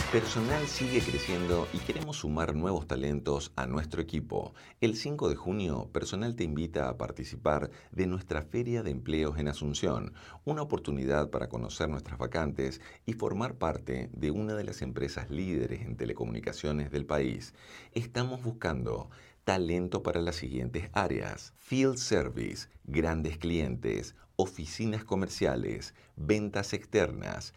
Personal sigue creciendo y queremos sumar nuevos talentos a nuestro equipo. El 5 de junio, Personal te invita a participar de nuestra Feria de Empleos en Asunción, una oportunidad para conocer nuestras vacantes y formar parte de una de las empresas líderes en telecomunicaciones del país. Estamos buscando talento para las siguientes áreas: Field Service, grandes clientes, oficinas comerciales, ventas externas,